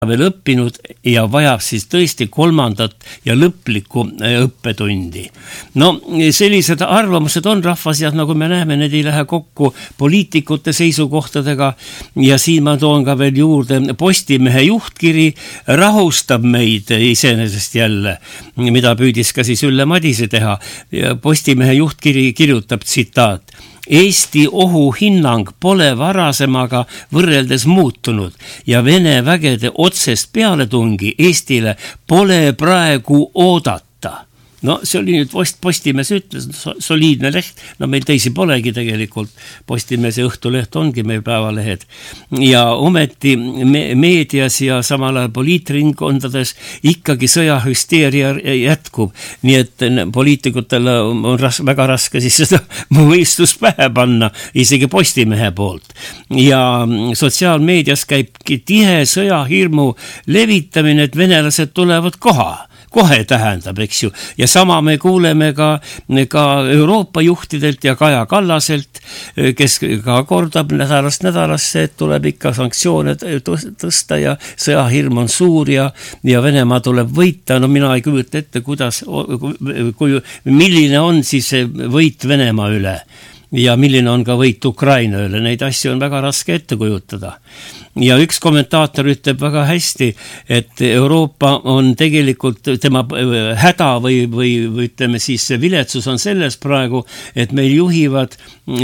veel õppinud ja vajab siis tõesti 3. ja lõplikku õppetundi. No sellised arvamused on rahva seas, nagu me näeme, need ei lähe kokku poliitikute seisukohtadega ja siin ma toon ka veel juurde Postimehe juhtkiri rahustab meid iseenesest jälle, mida püüdis ka siis Ülle Madise teha. Postimehe juhtkiri kirjutab tsitaat: Eesti ohuhinnang pole varasemaga võrreldes muutunud ja Vene vägede otsest pealetungi Eestile pole praegu oodata. No see oli nüüd Postimees ütles, soliidne leht, no meil teisi polegi tegelikult, Postimees ja Õhtuleht ongi meil päevalehed. Ja ometi meedias ja samal ajal poliitringkondades ikkagi sõjahüsteeria jätkub, nii et poliitikutel on väga raske siis seda mõistust pähe panna, isegi Postimehe poolt. Ja sotsiaalmeedias käibki tihe sõjahirmu levitamine, et venelased tulevad kohe tähendab, eks ju. Ja sama me kuuleme ka Euroopa juhtidelt ja Kaja Kallaselt, kes ka kordab nädalast nädalasse, et tuleb ikka sanktsioone tõsta ja sõjahirm on suur ja Venemaa tuleb võita. No mina ei kujuta ette, milline on siis võit Venemaa üle ja milline on ka võit Ukraina üle. Neid asju on väga raske ette kujutada. Ja üks kommentaator ütleb väga hästi, et Euroopa on tegelikult tema häda või ütleme siis viletsus on selles praegu, et meil juhivad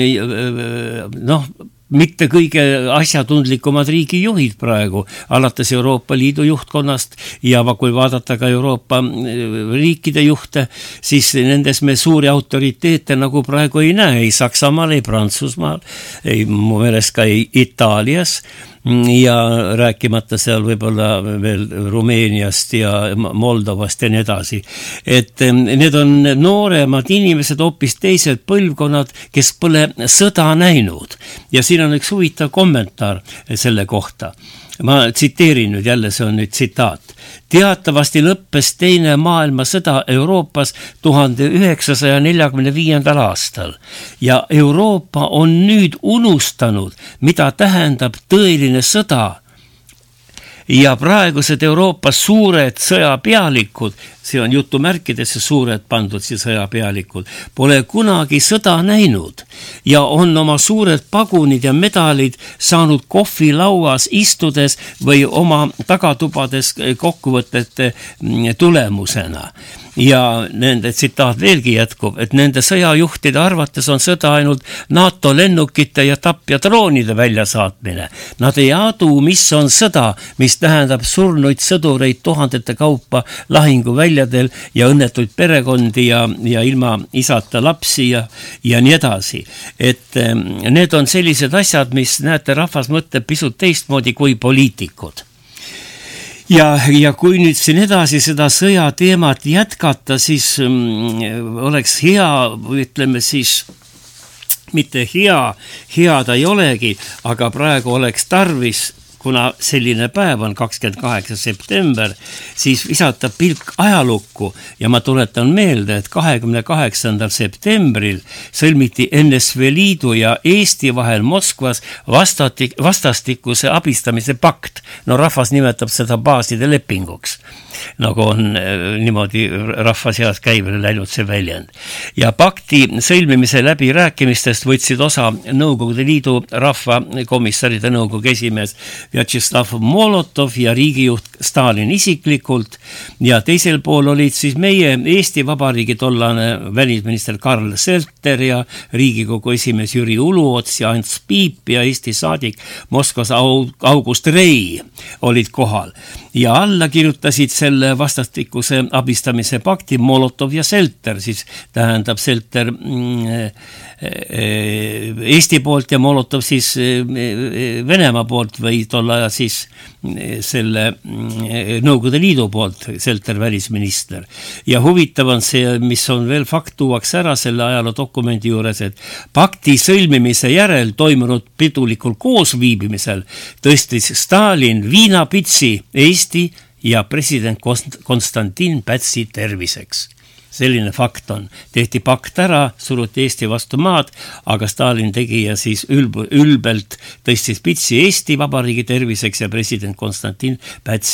mitte kõige asjatundlikumad riigijuhid praegu, alates Euroopa Liidu juhtkonnast ja kui vaadata ka Euroopa riikide juhte, siis nendes me suuri autoriteete nagu praegu ei näe, ei Saksamaal, ei Prantsusmaal, ei mu meelest ka Itaalias ja rääkimata seal võib-olla veel Rumeeniast ja Moldovast ja nii edasi. Et need on nooremad inimesed, hoopis teised põlvkonnad, kes pole sõda näinud. Ja siin on üks huvitav kommentaar selle kohta. Ma tsiteerin nüüd jälle, see on nüüd tsitaat. Teatavasti lõppes teine maailmasõda Euroopas 1945. aastal ja Euroopa on nüüd unustanud, mida tähendab tõeline sõda. Ja praegused Euroopas suured sõjapealikud, see on jutumärkidesse suured pandud see sõjapealikud, pole kunagi sõda näinud ja on oma suured pagunid ja medalid saanud kohvilauas istudes või oma tagatubades kokkuvõtete tulemusena. Ja nende tsitaat veelgi jätkub, et nende sõjajuhtide arvates on sõda ainult NATO lennukite ja tapjadroonide väljasaatmine. Nad ei adu, mis on sõda, mis tähendab surnuid sõdureid tuhandete kaupa lahinguväljadel ja õnnetuid perekondi ja ilma isata lapsi ja nii edasi. Et need on sellised asjad, mis näete, rahvas mõtleb pisut teistmoodi kui poliitikud. Ja kui nüüd siin edasi seda sõja teemat jätkata, siis oleks hea, ütleme siis, mitte hea ta ei olegi, aga praegu oleks tarvis, kuna selline päev on 28. september, siis visata pilk ajalukku ja ma tuletan meelde, et 28. septembril sõlmiti NSV Liidu ja Eesti vahel Moskvas vastastikuse abistamise pakt. No rahvas nimetab seda baaside lepinguks, nagu on niimoodi rahva seas käivele läinud see väljend. Ja pakti sõlmimise läbi rääkimistest võtsid osa Nõukogude Liidu rahvakomissaride nõukogu esimees Vjatšeslav Molotov ja riigijuht Stalin isiklikult ja teisel pool olid siis meie Eesti Vabariigi tollane välisminister Karl Selter ja Riigikogu esimees Jüri Uluots ja Ants Piip ja Eesti saadik Moskvas August Rei olid kohal ja alla kirjutasid selle vastastikuse abistamise pakti Molotov ja Selter, siis tähendab Selter Eesti poolt ja Molotov siis Venemaa poolt või tol ajal siis selle Nõukogude Liidu poolt Selter välisminister. Ja huvitav on see, mis on veel fakt tuuaks ära selle ajaloo dokumendi juures, et pakti sõlmimise järel toimunud pidulikul koosviibimisel tõstis Stalin viinapitsi Eesti ja president Konstantin Pätsi terviseks. Selline fakt on. Tehti pakt ära, suruti Eesti vastu maad, aga Stalin tegi ja siis ülbelt tõstis pitsi Eesti Vabariigi terviseks ja president Konstantin Pätsi